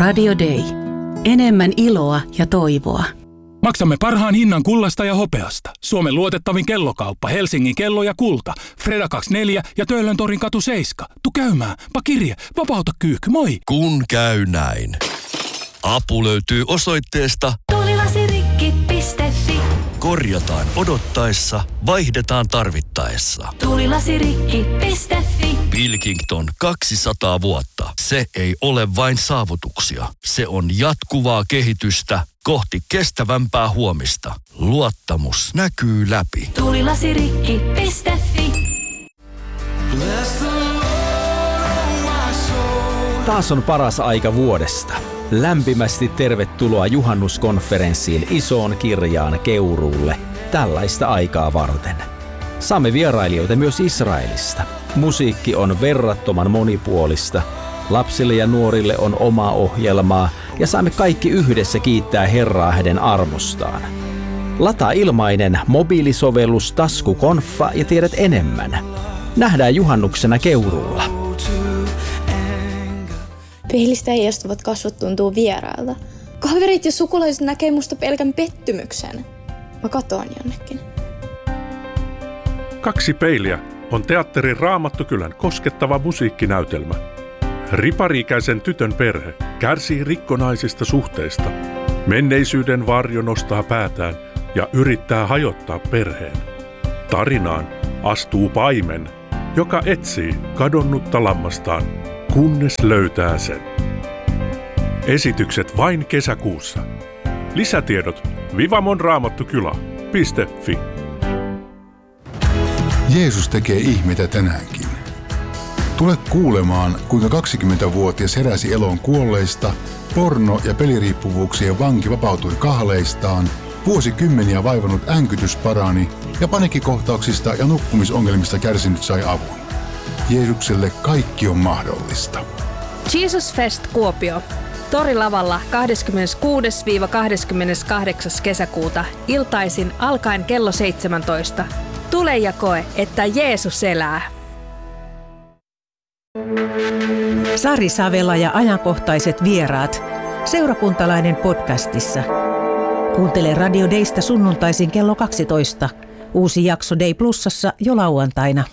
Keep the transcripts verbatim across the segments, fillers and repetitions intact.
Radio Day. Enemmän iloa ja toivoa. Maksamme parhaan hinnan kullasta ja hopeasta. Suomen luotettavin kellokauppa, Helsingin kello ja kulta. Freda kaksikymmentäneljä ja Töölön torin katu seitsemän. Tu käymään. Pakirje, vapauta kyykky, moi. Kun käy näin. Apu löytyy osoitteesta tuulilasirikki piste fi. Korjataan odottaessa, vaihdetaan tarvittaessa. tuulilasirikki piste fi. Pilkington kaksisataa vuotta. Se ei ole vain saavutuksia. Se on jatkuvaa kehitystä kohti kestävämpää huomista. Luottamus näkyy läpi. tuulilasirikki piste fi. Taas on paras aika vuodesta. Lämpimästi tervetuloa juhannuskonferenssiin Isoon Kirjaan Keuruulle tällaista aikaa varten. Saamme vierailijoita myös Israelista. Musiikki on verrattoman monipuolista. Lapsille ja nuorille on omaa ohjelmaa ja saamme kaikki yhdessä kiittää Herraa hänen armostaan. Lataa ilmainen mobiilisovellus Taskukonfa ja tiedät enemmän. Nähdään juhannuksena Keuruulla. Peilistä heijastuvat kasvot tuntuu vierailta. Kaverit ja sukulaiset näkee musta pelkän pettymyksen. Mä katoan jonnekin. Kaksi peiliä on teatterin Raamattukylän koskettava musiikkinäytelmä. Ripari-ikäisen tytön perhe kärsii rikkonaisista suhteista. Menneisyyden varjo nostaa päätään ja yrittää hajottaa perheen. Tarinaan astuu paimen, joka etsii kadonnutta lammastaan, kunnes löytää sen. Esitykset vain kesäkuussa. Lisätiedot vivamonraamattukylä piste fi. Jeesus tekee ihmeitä tänäänkin. Tule kuulemaan, kuinka kaksikymmentävuotias heräsi eloon kuolleista, porno- ja peliriippuvuuksien vanki vapautui kahleistaan, vuosikymmeniä vaivannut änkytys parani ja paniikkikohtauksista ja nukkumisongelmista kärsinyt sai avun. Jeesukselle kaikki on mahdollista. Jesus Fest Kuopio. Torilavalla kahdeskymmeneskuudes kahdeskymmeneskahdeksas kesäkuuta iltaisin alkaen kello seitsemäntoista. Tule ja koe, että Jeesus elää. Sari Savela ja ajankohtaiset vieraat. Seurakuntalainen podcastissa. Kuuntele Radio Daysta sunnuntaisin kello kaksitoista. Uusi jakso Day Plusassa jo lauantaina.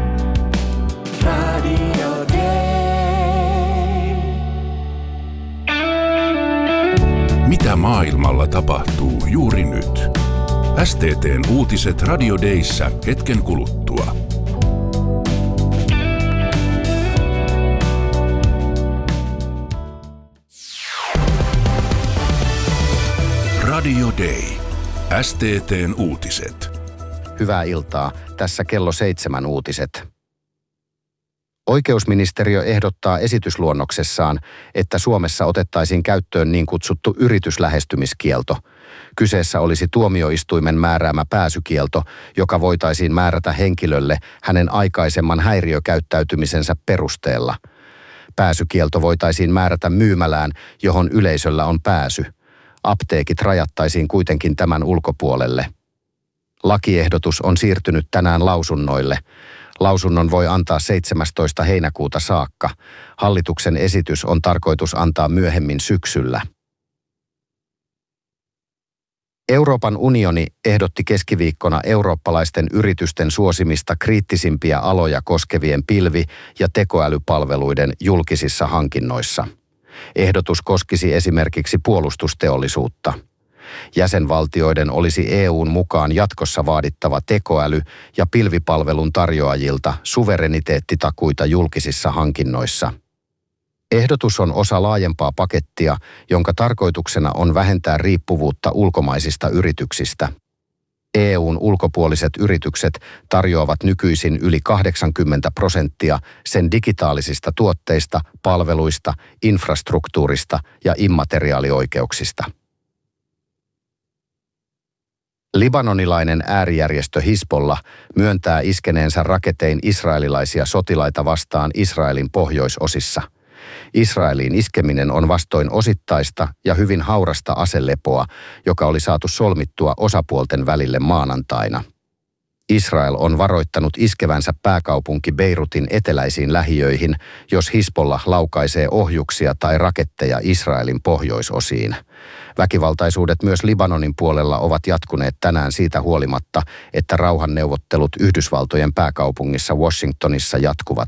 Radio Day. Mitä maailmalla tapahtuu juuri nyt? S T T:n uutiset Radio Dayssä hetken kuluttua. Radio Day. S T T:n uutiset. Hyvää iltaa. Tässä kello seitsemän uutiset. Oikeusministeriö ehdottaa esitysluonnoksessaan, että Suomessa otettaisiin käyttöön niin kutsuttu yrityslähestymiskielto. Kyseessä olisi tuomioistuimen määräämä pääsykielto, joka voitaisiin määrätä henkilölle hänen aikaisemman häiriökäyttäytymisensä perusteella. Pääsykielto voitaisiin määrätä myymälään, johon yleisöllä on pääsy. Apteekit rajattaisiin kuitenkin tämän ulkopuolelle. Lakiehdotus on siirtynyt tänään lausunnoille. Lausunnon voi antaa seitsemästoista heinäkuuta saakka. Hallituksen esitys on tarkoitus antaa myöhemmin syksyllä. Euroopan unioni ehdotti keskiviikkona eurooppalaisten yritysten suosimista kriittisimpiä aloja koskevien pilvi- ja tekoälypalveluiden julkisissa hankinnoissa. Ehdotus koskisi esimerkiksi puolustusteollisuutta. Jäsenvaltioiden olisi E U:n mukaan jatkossa vaadittava tekoäly- ja pilvipalvelun tarjoajilta suvereniteettitakuita julkisissa hankinnoissa. Ehdotus on osa laajempaa pakettia, jonka tarkoituksena on vähentää riippuvuutta ulkomaisista yrityksistä. E U:n ulkopuoliset yritykset tarjoavat nykyisin yli kahdeksankymmentä prosenttia sen digitaalisista tuotteista, palveluista, infrastruktuurista ja immateriaalioikeuksista. Libanonilainen äärijärjestö Hizbollah myöntää iskeneensä raketein israelilaisia sotilaita vastaan Israelin pohjoisosissa. Israeliin iskeminen on vastoin osittaista ja hyvin haurasta aselepoa, joka oli saatu solmittua osapuolten välille maanantaina. Israel on varoittanut iskevänsä pääkaupunki Beirutin eteläisiin lähiöihin, jos Hizbollah laukaisee ohjuksia tai raketteja Israelin pohjoisosiin. Väkivaltaisuudet myös Libanonin puolella ovat jatkuneet tänään siitä huolimatta, että rauhanneuvottelut Yhdysvaltojen pääkaupungissa Washingtonissa jatkuvat.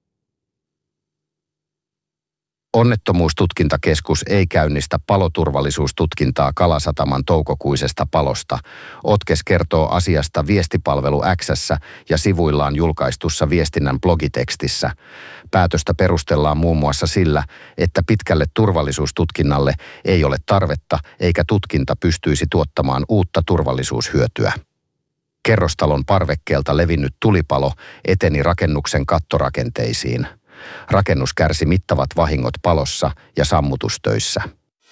Onnettomuustutkintakeskus ei käynnistä paloturvallisuustutkintaa Kalasataman toukokuisesta palosta. Otkes kertoo asiasta viestipalvelu X:ssä ja sivuillaan julkaistussa viestinnän blogitekstissä. Päätöstä perustellaan muun muassa sillä, että pitkälle turvallisuustutkinnalle ei ole tarvetta eikä tutkinta pystyisi tuottamaan uutta turvallisuushyötyä. Kerrostalon parvekkeelta levinnyt tulipalo eteni rakennuksen kattorakenteisiin. Rakennus kärsi mittavat vahingot palossa ja sammutustöissä.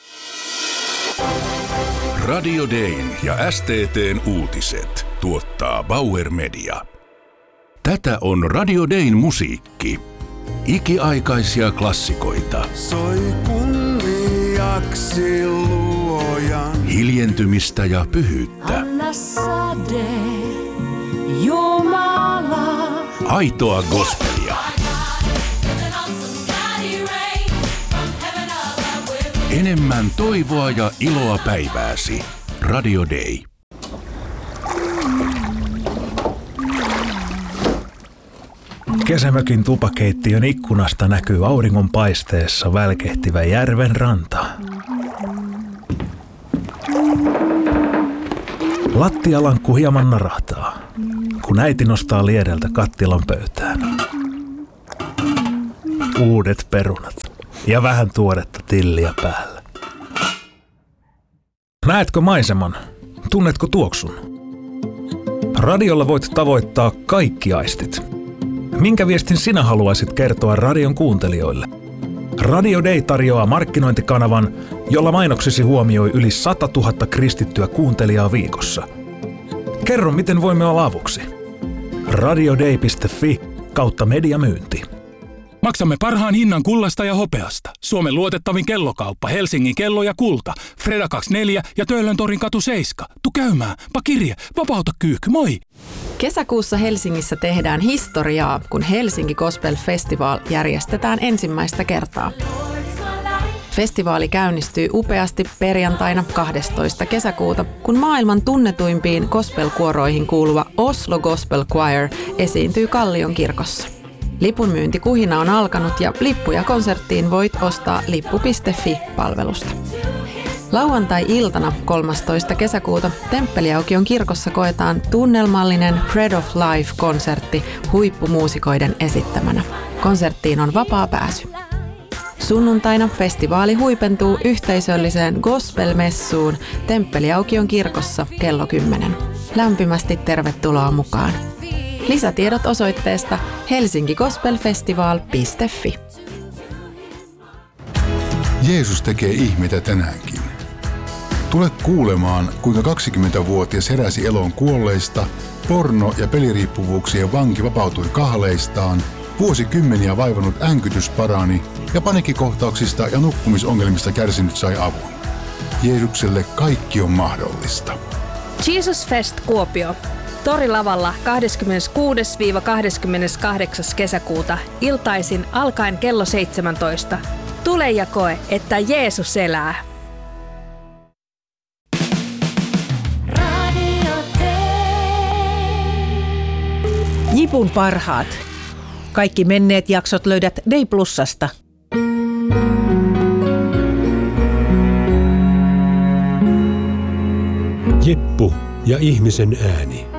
Radio Dayn ja S T T:n uutiset tuottaa Bauer Media. Tätä on Radio Dayn musiikki. Ikiaikaisia klassikoita. Soi kunniaksi luojan. Hiljentymistä ja pyhyyttä. Anna sade, Jumala. Aitoa gospelia. Enemmän toivoa ja iloa päivääsi. Radio Day. Kesämökin tupakeittiön ikkunasta näkyy auringonpaisteessa välkehtivä järven ranta. Lattialankku hieman narahtaa, kun äiti nostaa liedeltä kattilan pöytään. Uudet perunat ja vähän tuoretta tilliä päällä. Näetkö maiseman? Tunnetko tuoksun? Radiolla voit tavoittaa kaikki aistit. Minkä viestin sinä haluaisit kertoa radion kuuntelijoille? Radio Day tarjoaa markkinointikanavan, jolla mainoksesi huomioi yli sata tuhatta kristittyä kuuntelijaa viikossa. Kerro, miten voimme olla avuksi. radioday piste fi kautta mediamyynti. Maksamme parhaan hinnan kullasta ja hopeasta. Suomen luotettavin kellokauppa Helsingin kello ja kulta. Freda kaksikymmentäneljä ja Töölön torin katu seitsemän. Tu käymään. Pa kirje. Vapauta kyykky. Moi! Kesäkuussa Helsingissä tehdään historiaa, kun Helsinki Gospel Festival järjestetään ensimmäistä kertaa. Festivaali käynnistyy upeasti perjantaina kahdestoista kesäkuuta, kun maailman tunnetuimpiin gospel-kuoroihin kuuluva Oslo Gospel Choir esiintyy Kallion kirkossa. Lipun myyntikuhina on alkanut ja lippuja konserttiin voit ostaa lippu piste fi-palvelusta. Lauantai-iltana kolmastoista kesäkuuta Temppeliaukion kirkossa koetaan tunnelmallinen Bread of Life-konsertti huippumuusikoiden esittämänä. Konserttiin on vapaa pääsy. Sunnuntaina festivaali huipentuu yhteisölliseen gospel-messuun Temppeliaukion kirkossa kello kymmenen. Lämpimästi tervetuloa mukaan. Lisätiedot osoitteesta helsinki gospel festival piste fi. Jeesus tekee ihmeitä tänäänkin. Tule kuulemaan, kuinka kaksikymmentävuotias heräsi eloon kuolleista, porno- ja peliriippuvuuksien vanki vapautui kahleistaan, vuosikymmeniä vaivannut änkytys parani ja paniikkikohtauksista ja nukkumisongelmista kärsinyt sai avun. Jeesukselle kaikki on mahdollista. Jesus Fest Kuopio. Torilavalla kahdeskymmeneskuudes kahdeskymmeneskahdeksas kesäkuuta iltaisin alkaen kello seitsemäntoista. Tule ja koe, että Jeesus elää. Jipun parhaat. Kaikki menneet jaksot löydät Day Plusasta. Jippu ja ihmisen ääni.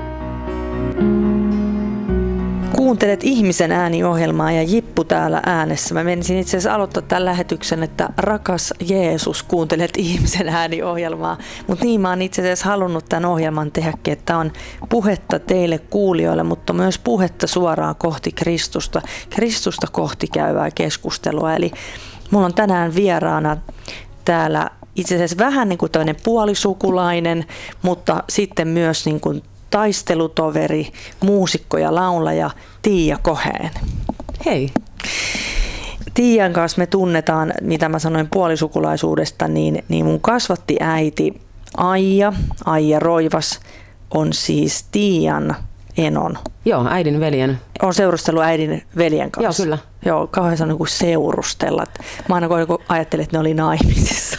Kuuntelet Ihmisen ääni-ohjelmaa ja Jippu täällä äänessä. Mä menisin itse asiassa aloittaa tämän lähetyksen, että rakas Jeesus, kuuntelet Ihmisen ääni-ohjelmaa. Mutta niin mä oon itse asiassa halunnut tämän ohjelman tehdäkin, että on puhetta teille kuulijoille, mutta myös puhetta suoraan kohti Kristusta. Kristusta kohti käyvää keskustelua. Eli mulla on tänään vieraana täällä itse asiassa vähän niin kuin toinen puolisukulainen, mutta sitten myös niin kuin taistelutoveri, muusikko ja laulaja Tiia Koheen. Hei. Tiian kanssa me tunnetaan, mitä mä sanoin puolisukulaisuudesta, niin, niin mun kasvatti äiti Aija, Aija Roivas, on siis Tiian enon. Joo, äidin veljen. On seurustellut äidin veljen kanssa. Joo, kyllä. Joo, kauhean se on niin kuin seurustella. Mä aina ajattelin, että ne oli naimisissa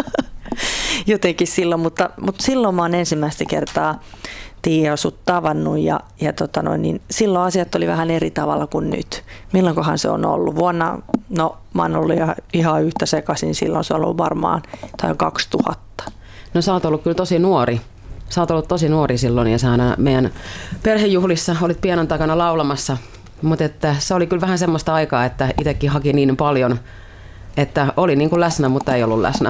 jotenkin silloin, mutta, mutta silloin mä oon ensimmäistä kertaa Tiia sut tavannut ja, ja tota noin, niin silloin asiat oli vähän eri tavalla kuin nyt. Milloinkohan se on ollut? Vuonna, no mä oon ollut ihan, ihan yhtä sekaisin silloin, se on ollut varmaan tai kaksituhatta. No sä oot ollut kyllä tosi nuori. Sä oot ollut tosi nuori silloin ja sä aina meidän perhejuhlissa olit pianon takana laulamassa. Mutta että se oli kyllä vähän semmoista aikaa, että itsekin haki niin paljon, että oli niin kuin läsnä, mutta ei ollut läsnä.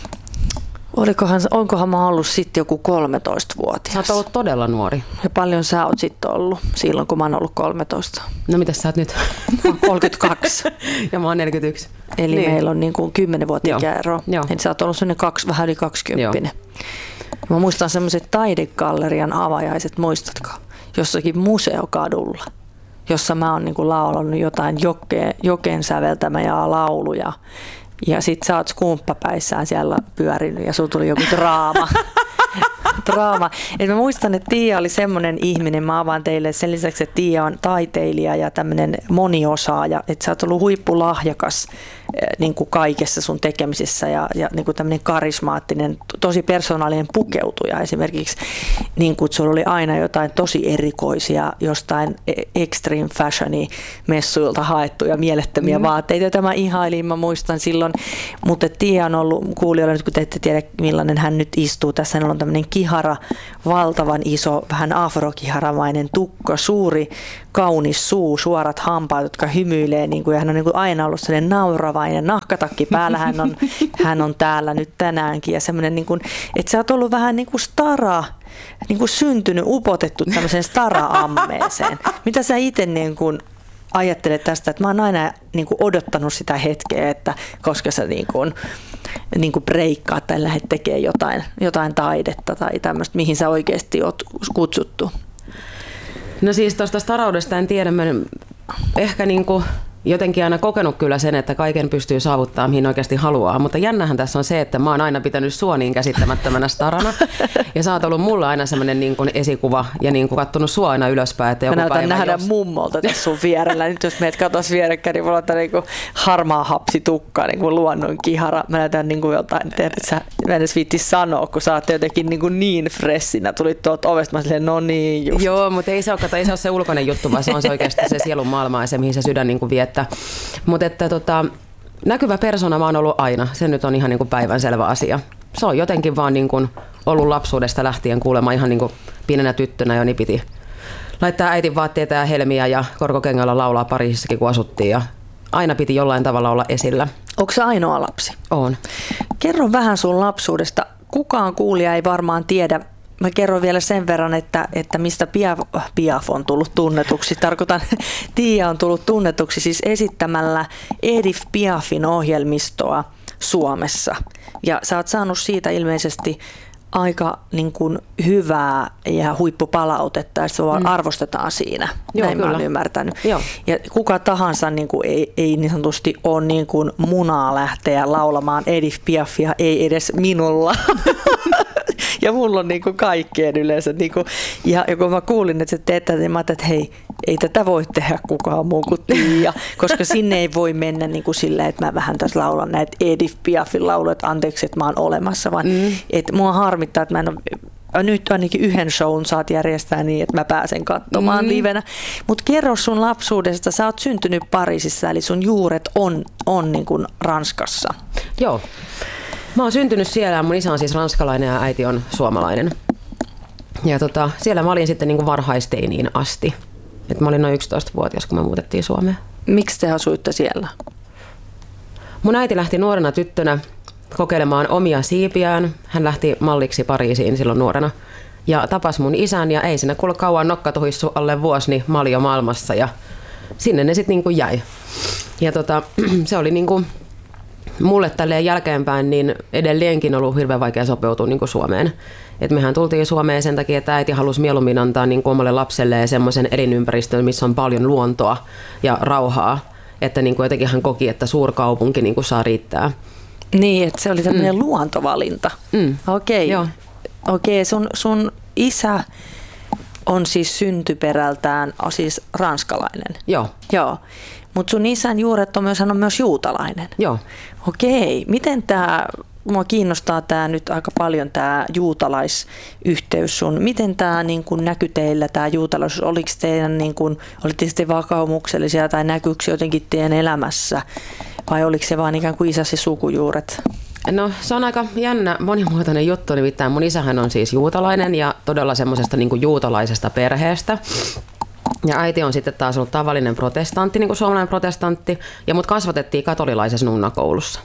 Olikohan, onkohan mä ollut sitten joku kolmetoistavuotias? Sä oot ollut todella nuori. Ja paljon sä oot sitten ollut silloin, kun mä oon ollut kolmetoista? No mitäs sä oot nyt? kolmekymmentäkaksi. Ja mä oon neljäkymmentäyksi. Eli niin. Meillä on niin kuin kymmenen vuotta ikäero. Eli sä oot ollut sellainen kaksi, vähän yli kaksikymppinen. Mä muistan semmoiset taidegallerian avajaiset, muistatko? Jossakin museokadulla, jossa mä oon niin kuin laulanut jotain jokeen, jokeen säveltämää lauluja. Ja sit sä oot skumppapäissään siellä pyörinyt ja sulla tuli joku draama. draama. Et mä muistan, että Tiia oli semmoinen ihminen, mä avaan teille sen lisäksi, että Tiia on taiteilija ja tämmöinen moniosaaja, että sä oot ollut huippulahjakas niin kuin kaikessa sun tekemisessä ja, ja niin kuin tämmöinen karismaattinen, tosi persoonallinen pukeutuja esimerkiksi, niin kuin sulla oli aina jotain tosi erikoisia, jostain extreme fashioni messuilta haettuja mielettömiä mm. vaatteita, joita mä ihailin, mä muistan silloin, mutta Tiia on ollut kuulijoilla, nyt kun te ette tiedä millainen hän nyt istuu, tässä on tämmöinen kihara, valtavan iso, vähän afrokiharamainen tukka, suuri, kaunis suu, suorat hampaat, jotka hymyilee, niin kuin, ja hän on niin kuin aina ollut sellainen nauravainen, nahkatakki päällä, hän on, hän on täällä nyt tänäänkin, ja semmoinen, niin kuin, että sä oot ollut vähän niin kuin stara, niin kuin syntynyt, upotettu tämmöiseen stara-ammeeseen. Mitä sä itse niin kuin ajattelet tästä, että mä oon aina niin kuin odottanut sitä hetkeä, että koska sä niin kuin, niin kuin breikkaat tai lähdet tekemään jotain, jotain taidetta tai tämmöistä, mihin sä oikeasti oot kutsuttu. No siis tuosta staraudesta en tiedä, mä ehkä niin kuin jotenkin aina kokenut kyllä sen, että kaiken pystyy saavuttamaan, mihin oikeasti haluaa. Mutta jännähän tässä on se, että mä oon aina pitänyt sua niin käsittämättömänä starana. Ja sä oot ollut mulla aina semmoinen niin kuin esikuva ja niin kuin kattonut sua aina ylöspäin. Että joku mä näytän päivä nähdä jos... mummolta tässä sun vierellä. Nyt jos meidät katos vierekkäin, niin mulla on niin kuin harmaa hapsi tukka, niin kuin luonnon kihara. Mä näytän niin kuin jotain, sä, mä en edes viitti sanoa, kun sä oot jotenkin niin, kuin niin freshinä. Tulit tuolta ovesta, mä silleen, no niin just. Joo, mutta ei se ole, kato, ei se ole se ulkoinen juttu, vaan se on se oikeasti se sielun maailma ja se, mihin se sydän niin kuin viettää. Mutta että tota, näkyvä persona mä oon ollut aina. Se nyt on ihan niin kuin päivänselvä asia. Se on jotenkin vaan niin kuin ollut lapsuudesta lähtien kuulemma ihan niin kuin pienenä tyttönä jo, niin piti laittaa äitin vaatteita ja helmiä ja korkokengällä laulaa Pariisissakin, kun asuttiin. Ja aina piti jollain tavalla olla esillä. Onko se ainoa lapsi? On. Kerro vähän sun lapsuudesta. Kukaan kuulija ei varmaan tiedä. Mä kerron vielä sen verran, että, että mistä Piaf, Piaf on tullut tunnetuksi. Tarkoitan, Tiia on tullut tunnetuksi siis esittämällä Edith Piafin ohjelmistoa Suomessa. Ja sä oot saanut siitä ilmeisesti aika niin kuin hyvää ja huippupalautetta, ja sua mm. arvostetaan siinä. Joo, näin kyllä. mä oon ymmärtänyt. Joo. Ja kuka tahansa niin kuin ei, ei niin sanotusti ole niin kuin munaa lähteä laulamaan Edith Piafia, ei edes minulla. Ja mulla on niin kuin kaikkeen yleensä. Niin kuin, ja, ja kun mä kuulin, että sä teet tätä, niin mä ajattelin, että hei, ei tätä voi tehdä kukaan muu kuin Tiia, koska sinne ei voi mennä niin kuin silleen, että mä vähän tässä laulan näitä Edith Piafin lauluja, että anteeksi, että mä oon olemassa, vaan mm. että mua harmittaa, että mä en ole, nyt ainakin yhden shown saat järjestää niin, että mä pääsen katsomaan mm. livenä. Mutta kerro sun lapsuudesta, sä oot syntynyt Pariisissa, eli sun juuret on, on niin kuin Ranskassa. Joo. Mä oon syntynyt siellä, mun isä on siis ranskalainen ja äiti on suomalainen. Ja tota, siellä mä olin sitten niin kuin varhaisteiniin asti. Et mä olin noin yksitoistavuotias, kun me muutettiin Suomeen. Miksi te asuitte siellä? Mun äiti lähti nuorena tyttönä kokeilemaan omia siipiään. Hän lähti malliksi Pariisiin silloin nuorena. Ja tapasi mun isän ja ei sinne kuule kauan nokka tuhissu alle vuosi, niin mä olin jo maailmassa. Ja sinne ne sitten niin kuin jäi. Ja tota, se oli niin kuin mulle tälleen jälkeenpäin niin edelleenkin ollut hirveän vaikea sopeutua niin kuin Suomeen. Et mehän tultiin Suomeen sen takia, että äiti halusi mieluummin antaa niin kuin omalle lapselleen semmoisen elinympäristön, missä on paljon luontoa ja rauhaa. Että niin kuin jotenkin hän koki, että suurkaupunki niin kuin saa riittää. Niin, että se oli tämmöinen mm. luontovalinta. Mm. Okei, okay. okay, sun, sun isä on siis syntyperältään siis ranskalainen. Joo. Joo. Mutta sun isän juuret on myös, hän on myös juutalainen. Joo. Okei. Miten tämä, mua kiinnostaa tämä nyt aika paljon tämä juutalaisyhteys sun. Miten tämä niin kun näkyi teillä tämä juutalaisuus? Oliko teidän niin kun, olitte sitten vakaumuksellisia tai näkyykö jotenkin teidän elämässä? Vai oliko se vaan ikään kuin isäsi sukujuuret? No se on aika jännä monimuotoinen juttu, nimittäin mun isähän on siis juutalainen ja todella semmoisesta niin kuin juutalaisesta perheestä. Ja äiti on sitten taas ollut tavallinen protestantti, niin kuin suomalainen protestantti, ja mut kasvatettiin katolilaisessa nunnakoulussa.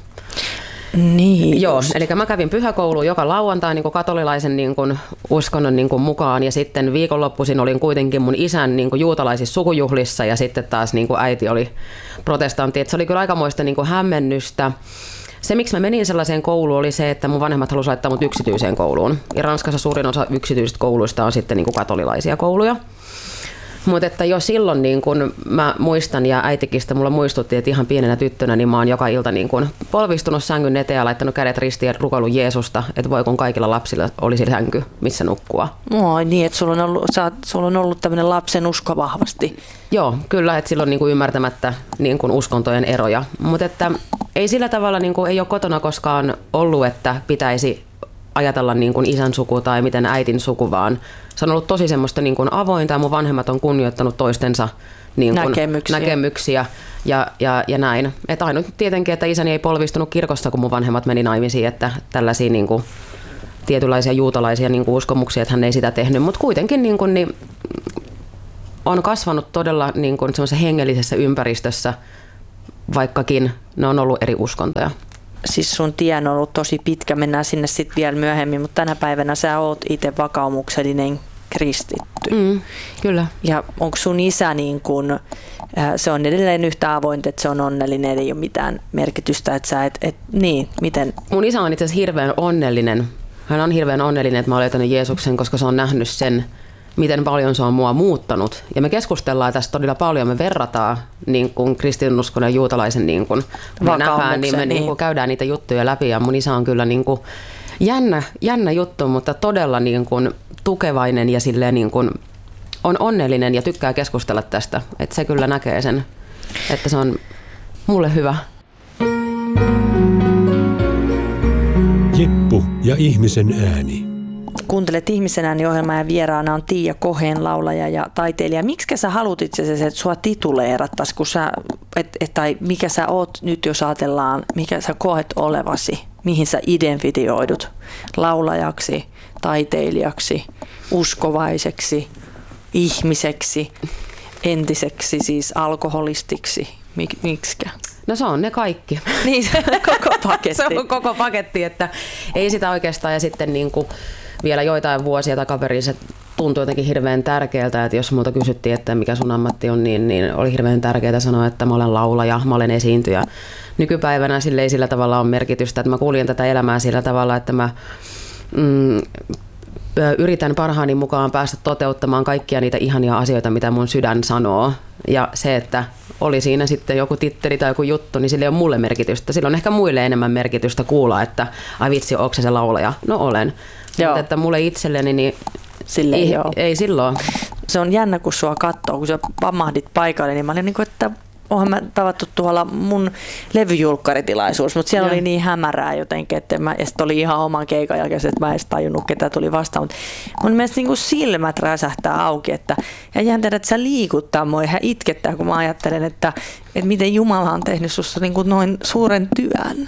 Niin. Joo, eli mä kävin pyhäkouluun joka lauantai niin kuin katolilaisen niin kuin uskonnon niin kuin mukaan, ja sitten viikonloppuisin olin kuitenkin mun isän niin kuin juutalaisissa sukujuhlissa, ja sitten taas niin kuin äiti oli protestantti. Et se oli kyllä aikamoista niin kuin hämmennystä. Se, miksi mä menin sellaiseen kouluun, oli se, että mun vanhemmat halusivat laittaa mut yksityiseen kouluun. Ja Ranskassa suurin osa yksityisistä kouluista on sitten niin kuin katolilaisia kouluja. Mutta että jo silloin niin kun mä muistan, ja äitikin sitä mulla muistutti, että ihan pienenä tyttönä niin mä oon joka ilta niin kun polvistunut sängyn eteen ja laittanut kädet ristiin ja rukoillut Jeesusta, että voi kun kaikilla lapsilla olisi sänky, missä nukkua. Oi niin, että sulla on ollut, sä, sulla on ollut tämmöinen lapsen usko vahvasti. Joo, kyllä, että silloin niin kuin ymmärtämättä niin kuin uskontojen eroja. Mutta että ei sillä tavalla niin kuin, ei ole kotona koskaan ollut, että pitäisi ajatella niin kuin isän suku tai miten äitin suku, vaan se on ollut tosi semmoista niin kuin avointa ja mun vanhemmat on kunnioittanut toistensa niin kuin näkemyksiä. näkemyksiä ja, ja, ja näin. Että ainut tietenkin, että isäni ei polvistunut kirkossa, kun mun vanhemmat meni naimisiin, että tällaisia niin kuin tietynlaisia juutalaisia niin kuin uskomuksia, että hän ei sitä tehnyt, mutta kuitenkin niin kuin, niin on kasvanut todella niin kuin semmoisessa hengellisessä ympäristössä, vaikkakin ne on ollut eri uskontoja. Siis sun tie on ollut tosi pitkä, mennään sinne sitten vielä myöhemmin, mutta tänä päivänä sä oot itse vakaumuksellinen kristitty. Mm, kyllä. Ja onko sun isä niin kun, se on edelleen yhtä avointa, että se on onnellinen, ei ole mitään merkitystä, että sä et, et niin, miten? Mun isä on itse asiassa hirveän onnellinen. Hän on hirveän onnellinen, että mä olen löytänyt Jeesuksen, koska se on nähnyt sen, miten paljon se on mua muuttanut. Ja me keskustellaan tästä todella paljon, me verrataan niin kuin kristinuskon ja juutalaisen niin kuin nähdään, niin me niin kuin käydään niitä juttuja läpi. Ja mun isä on kyllä niin kuin jännä, jännä juttu, mutta todella niin kuin tukevainen ja silleen niin kuin on onnellinen ja tykkää keskustella tästä. Että se kyllä näkee sen, että se on mulle hyvä. Jippu ja ihmisen ääni. Kuuntelet Ihmisen ääni-ohjelmaa ja vieraana on Tiia Koheen, laulaja ja taiteilija. Miksi sä haluat itse asiassa, että sua tituleerattaisiin, kun sä, et, et, tai mikä sä oot nyt, jos ajatellaan, mikä sä koet olevasi, mihin sä identifioidut laulajaksi, taiteilijaksi, uskovaiseksi, ihmiseksi, entiseksi siis alkoholistiksi, Mik, miksikä? No se on ne kaikki. Niin, se on koko paketti. Se on koko paketti, että ei sitä oikeastaan. Ja sitten niin kuin vielä joitain vuosia takaperin se tuntui jotenkin hirveän tärkeältä, että jos multa kysyttiin, että mikä sun ammatti on, niin, niin oli hirveän tärkeää sanoa, että mä olen laulaja, mä olen esiintyjä. Nykypäivänä sille ei sillä tavalla ole merkitystä, että mä kuljen tätä elämää sillä tavalla, että mä mm, yritän parhaani mukaan päästä toteuttamaan kaikkia niitä ihania asioita, mitä mun sydän sanoo. Ja se, että oli siinä sitten joku titteli tai joku juttu, niin sillä ei ole mulle merkitystä. Sillä on ehkä muille enemmän merkitystä kuulla, että ai vitsi, onko se se laulaja? No olen. Mutta että mulle itselleni, niin Sille ei, joo. ei silloin. Se on jännä, kun sua katsoo, kun sä pamahdit paikalle, niin mä olin niin kuin, että oonhan mä tavattu tuolla mun levyjulkkaritilaisuus, mutta siellä ja. oli niin hämärää jotenkin, että mä, ja sitten oli ihan oman keikan jälkeen, että mä en edes tajunnut, ketä tuli vastaan. Mutta mun mielestä niin kuin silmät räsähtää auki, että ja jäntää, että sä liikuttaa mua ihan itkettää, kun mä ajattelen, että, että miten Jumala on tehnyt susta niin kuin noin suuren työn.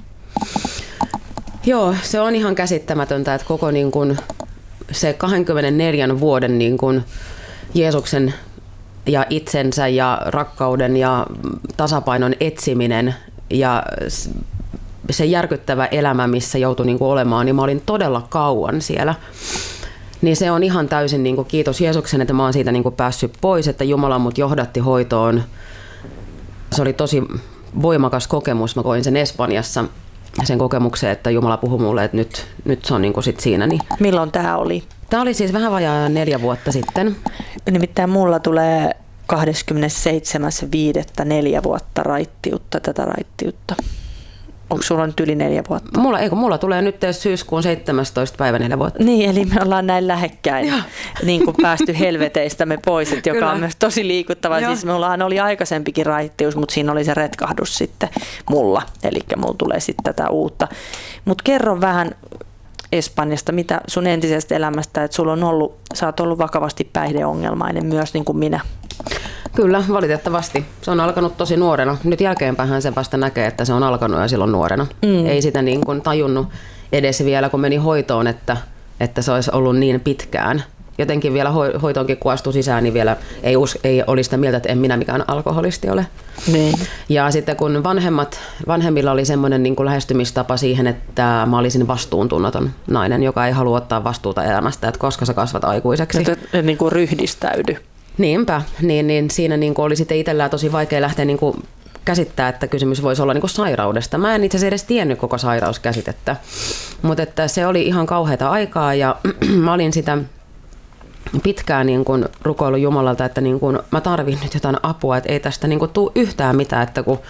Joo, se on ihan käsittämätöntä, että koko niin kuin se kaksikymmentäneljä vuoden niin kuin Jeesuksen ja itsensä ja rakkauden ja tasapainon etsiminen ja se järkyttävä elämä, missä joutui niin kuin olemaan, niin mä olin todella kauan siellä. Niin se on ihan täysin niin kuin kiitos Jeesuksen, että mä oon siitä niin kuin päässyt pois, että Jumala mut johdatti hoitoon. Se oli tosi voimakas kokemus, mä koin sen Espanjassa. Sen kokemuksen, että Jumala puhui mulle, että nyt, nyt se on niin kuin sit siinä. Niin. Milloin tämä oli? Tämä oli siis vähän vajaa neljä vuotta sitten. Nimittäin mulla tulee kahdeskymmenesseitsemäs viidettä neljä vuotta raittiutta, tätä raittiutta. Onko sulla nyt yli neljä vuotta? Mulla, eikö, mulla tulee nyt syyskuun seitsemästoista päivä neljä vuotta. Niin, eli me ollaan näin lähekkäin niin kuin päästy helveteistämme pois, että joka Kyllä. on myös tosi liikuttava. Joo. Siis mullahan oli aikaisempikin raittius, mutta siinä oli se retkahdus sitten mulla. Eli mulla tulee sitten tätä uutta. Mutta kerro vähän Espanjasta, mitä sun entisestä elämästä, että sulla on ollut, sä oot ollut vakavasti päihdeongelmainen myös niin kuin minä. Kyllä, valitettavasti. Se on alkanut tosi nuorena. Nyt jälkeenpäin se vasta näkee, että se on alkanut jo silloin nuorena. Mm. Ei sitä niin kuin tajunnut edes vielä, kun meni hoitoon, että, että se olisi ollut niin pitkään. Jotenkin vielä hoitoonkin kun astui sisään, niin vielä ei, us, ei olisi sitä mieltä, että en minä mikään alkoholisti ole. Niin. Ja sitten kun vanhemmat, vanhemmilla oli semmoinen niin kuin lähestymistapa siihen, että mä olisin vastuuntunnoton nainen, joka ei halua ottaa vastuuta elämästä, että koska sä kasvat aikuiseksi. Että et, niin kuin ryhdistäydy. Niinpä, niin, niin siinä niin kuin oli sitten itsellään tosi vaikea lähteä niin kuin käsittää, että kysymys voisi olla niin kuin sairaudesta. Mä en itse asiassa edes tiennyt koko sairauskäsitettä, mutta että se oli ihan kauheata aikaa ja mä olin sitä pitkään niin kuin rukoillut Jumalalta, että niin kuin mä tarvin nyt jotain apua, että ei tästä niin kuin tule yhtään mitään, että kun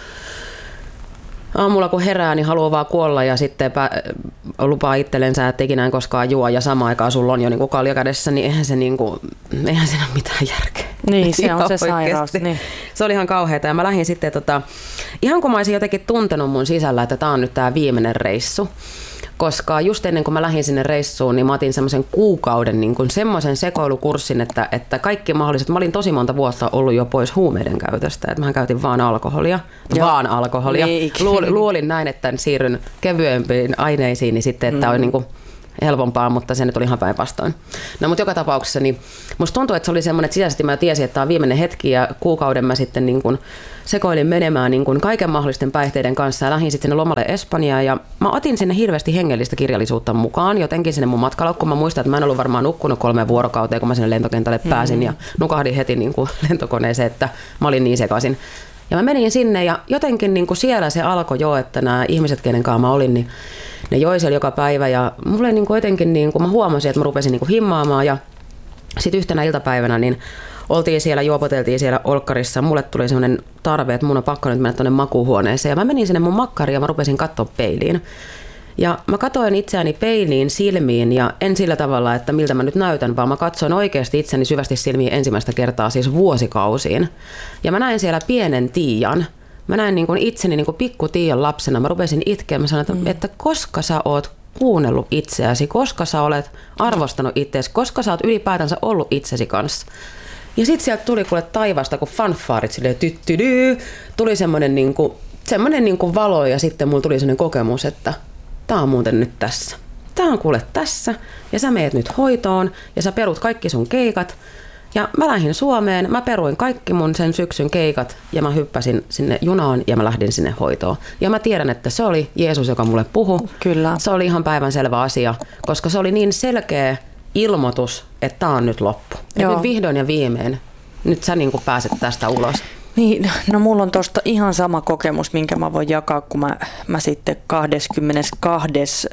aamulla kun herää, niin haluaa vaan kuolla ja sitten lupaa itsellensä, että ikinä en koskaan juo ja samaan aikaan sulla on jo niin kuin kalja kädessä, niin eihän se niin kuin, eihän siinä ole mitään järkeä. Niin, se on se sairaus. Niin. Se oli ihan kauheata ja mä lähdin sitten, tota, ihan kun mä olisin jotenkin tuntenut mun sisällä, että tää on nyt tää viimeinen reissu. Koska just ennen kuin mä lähdin sinne reissuun, niin mä otin semmoisen kuukauden niin kuin semmoisen sekoilukurssin, että, että kaikki mahdolliset, mä olin tosi monta vuotta ollut jo pois huumeiden käytöstä, että mähän käytin vaan alkoholia, Joo. vaan alkoholia. Luulin, luulin näin, että siirryn kevyempiin aineisiin, niin sitten, että mm. on niin kuin helpompaa, mutta se nyt oli ihan päinvastoin. No mutta joka tapauksessa, niin musta tuntuu, että se oli semmoinen, että sisäisesti mä tiesin, että tämä on viimeinen hetki ja kuukauden mä sitten niin kuin sekoilin menemään niin kuin kaiken mahdollisten päihteiden kanssa ja lähdin sitten sinne lomalle Espanjaan ja mä otin sinne hirveästi hengellistä kirjallisuutta mukaan, jotenkin sinne mun matkalaukkuun. Mä muistan, että mä en ollut varmaan nukkunut kolme vuorokauteen, kun mä sinne lentokentälle pääsin mm-hmm. ja nukahdin heti niin kuin lentokoneeseen, että mä olin niin sekaisin. Ja mä menin sinne ja jotenkin niin kuin siellä se alkoi jo, että nämä ihmiset, kenen kanssa mä olin, niin ne joi siellä joka päivä ja mulle niin kuin jotenkin, niin kuin mä huomasin, että mä rupesin niin kuin himmaamaan ja sitten yhtenä iltapäivänä niin oltiin siellä, juopoteltiin siellä olkkarissa. Mulle tuli sellainen tarve, että mun on pakko nyt mennä tuonne makuuhuoneeseen ja mä menin sinne mun makkariin ja mä rupesin katsoa peiliin. Ja mä katsoin itseäni peiliin silmiin ja en sillä tavalla, että miltä mä nyt näytän, vaan mä katsoin oikeasti itseni syvästi silmiin ensimmäistä kertaa siis vuosikausiin. Ja mä näin siellä pienen Tiian. Mä näin niin kuin itseni niin kuin pikku Tiian lapsena. Mä rupesin itkeä. Mä sanoin, että, mm. että koska sä oot kuunnellut itseäsi, koska sä olet arvostanut itseäsi, koska sä oot ylipäätänsä ollut itsesi kanssa. Ja sit sieltä tuli kuule taivasta, kun fanfaarit silleen tyttydyy. Tuli semmonen niin kuin, semmonen niin kuin valo ja sitten mulla tuli semmonen kokemus, että tää on muuten nyt tässä. Tää on kuule tässä ja sä meet nyt hoitoon ja sä perut kaikki sun keikat. Ja mä lähdin Suomeen, mä peruin kaikki mun sen syksyn keikat ja mä hyppäsin sinne junaan ja mä lähdin sinne hoitoon. Ja mä tiedän, että se oli Jeesus, joka mulle puhui. Kyllä. Se oli ihan päivänselvä asia, koska se oli niin selkeä ilmoitus, että tää on nyt loppu. Ja nyt vihdoin ja viimein, nyt sä niin kuin pääset tästä ulos. Niin, no mulla on tosta ihan sama kokemus, minkä mä voin jakaa, kun mä, mä sitten kahdeskymmenestoinen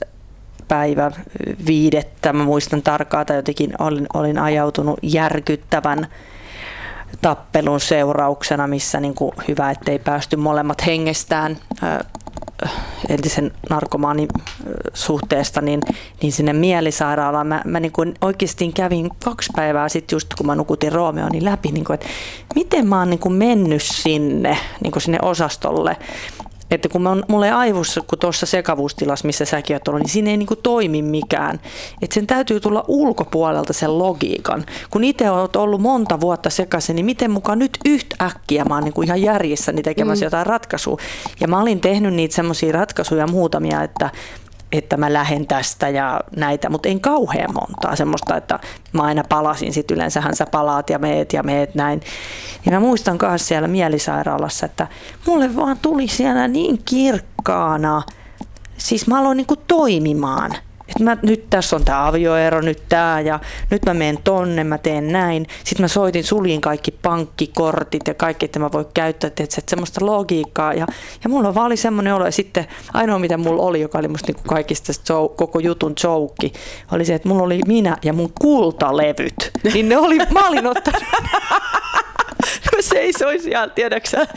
päivä viidettä, mä muistan tarkkaan, tai jotenkin olin, olin ajautunut järkyttävän tappelun seurauksena, missä niin kuin hyvä, ettei päästy molemmat hengestään äh, entisen narkomaanin suhteesta, niin, niin sinne mielisairaalaan. Mä, mä niin kuin oikeasti kävin kaksi päivää sitten just kun mä nukutin Roomeoni läpi, niin kuin, että miten mä oon niin kuin mennyt sinne, niin kuin sinne osastolle. Että kun mä on, mulla ei aivossa, kun tuossa sekavuustilassa, missä säkin oot ollut, niin siinä ei niin kuin toimi mikään. Että sen täytyy tulla ulkopuolelta sen logiikan. Kun itse oot ollut monta vuotta sekaisin, niin miten mukaan nyt yhtäkkiä mä oon niin kuin ihan järjessäni tekemässä mm. jotain ratkaisua. Ja mä olin tehnyt niitä semmoisia ratkaisuja muutamia, että että mä lähden tästä ja näitä, mutta en kauhean montaa semmoista, että mä aina palasin, sit yleensähän sä palaat ja meet ja meet näin. Ja mä muistan myös siellä mielisairaalassa, että mulle vaan tuli siellä niin kirkkaana, siis mä aloin niinku toimimaan. Että mä, nyt tässä on tämä avioero, nyt tämä ja nyt mä menen tonne, mä teen näin. Sitten mä soitin, suljin kaikki pankkikortit ja kaikki, että mä voin käyttää että semmoista logiikkaa. Ja, ja mulla vaan oli semmoinen olo. Ja sitten ainoa mitä mulla oli, joka oli musta niinku kaikista show, koko jutun joke, oli se, että mulla oli minä ja mun kultalevyt. Niin ne oli, mä olin ottanut... Mä seisoin siellä, tiedäksä,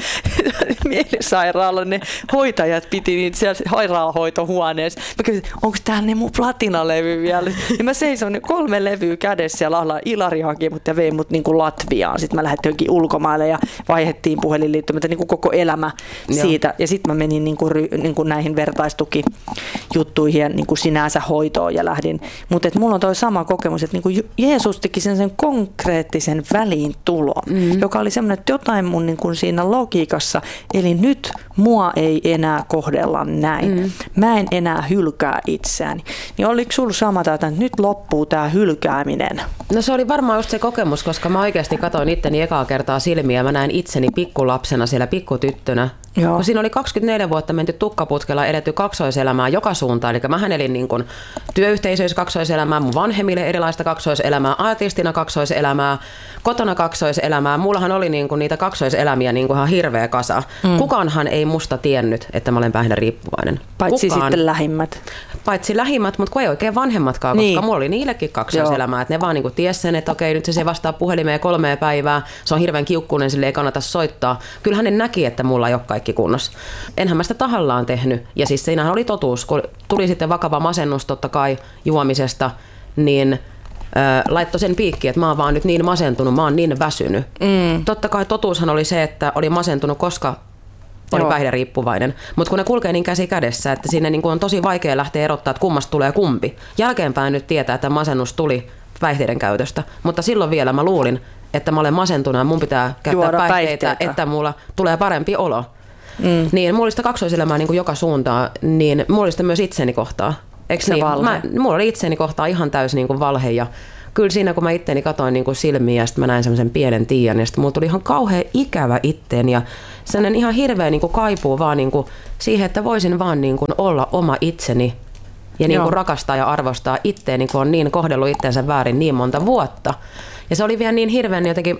mielisairaalla ne hoitajat piti niitä siellä sairaalahoitohuoneessa. Mä kysyin, onko täällä ne mun platinalevy vielä? Ja mä seison kolme levyä kädessä ja laulaa Ilari haki mut ja vei mut niinku Latviaan. Sitten mä lähdettiin jonkin ulkomaille ja vaihdettiin puhelinliittymättä niinku koko elämä siitä. Joo. Ja sitten mä menin niinku, niinku näihin vertaistukijuttuihin ja niinku sinänsä hoitoon ja lähdin. Mutta mulla on toi sama kokemus, että niinku Jeesus teki sen, sen konkreettisen väliintulon, mm. joka oli semmoinen, että jotain mun niinku siinä logiikassa, eli nyt mua ei enää kohdella näin. Mm. Mä en enää hylkää itseäni. Niin oliko sulla sama, että nyt loppuu tää hylkääminen? No se oli varmaan just se kokemus, koska mä oikeasti katsoin itteni ekaa kertaa silmiä ja mä näin itseni pikkulapsena siellä pikkutyttönä. Joo. Kun siinä oli kaksikymmentäneljä vuotta menty tukkaputkella, eletty kaksoiselämää joka suuntaan. Eli mähän elin niin kuin työyhteisöissä kaksoiselämää, mun vanhemmille erilaista kaksoiselämää, artistina kaksoiselämää, kotona kaksoiselämää. Mullahan oli niin kuin niitä kaksoiselämiä niin kuin ihan hirveä kasa. Mm. Kukaanhan ei musta tiennyt, että mä olen päihderiippuvainen. Paitsi Kukaan. Sitten lähimmät. Paitsi lähimmät, mutta kun ei oikein vanhemmatkaan, koska niin. Mulla oli niillekin kaksoiselämää. Että ne vaan niin kuin ties sen, että okei, nyt se vastaa puhelimeen kolmea päivää, se on hirveän kiukkunen, sille ei kannata soittaa. Kyllähän ne näki, että mulla ei ole kaikki kunnossa. Enhän mä sitä tahallaan tehnyt. Ja siis siinähän oli totuus, kun tuli sitten vakava masennus totta kai juomisesta, niin äh, laittoi sen piikki, että mä oon vaan nyt niin masentunut, mä oon niin väsynyt. Mm. Totta kai totuushan oli se, että oli masentunut, koska oli päihderiippuvainen. Mutta kun ne kulkee niin käsi kädessä, että sinne niin on tosi vaikea lähteä erottaa, että kummasta tulee kumpi. Jälkeenpäin nyt tietää, että masennus tuli päihteiden käytöstä. Mutta silloin vielä mä luulin, että mä olen masentunut ja mun pitää käyttää Juoda päihteitä, päihteitä, että mulla tulee parempi olo. Mm. Niin, mulla oli sitä kaksoiselämää niin kuin joka suuntaan, niin mulla oli sitä myös itseni kohtaa. Eikö niin? Mä, mulla oli itseni kohtaa ihan täys niin kuin valhe ja kyllä siinä kun mä itteni katoin niin kuin silmiin ja sitten mä näin semmoisen pienen Tiian ja sitten mulla tuli ihan kauhean ikävä itteeni ja sellainen ihan hirveä niin kuin kaipuu vaan niin kuin siihen, että voisin vaan niin kuin olla oma itseni ja niin kuin rakastaa ja arvostaa itteeni, kun on niin kohdellut itteensä väärin niin monta vuotta. Ja se oli vielä niin hirveän jotenkin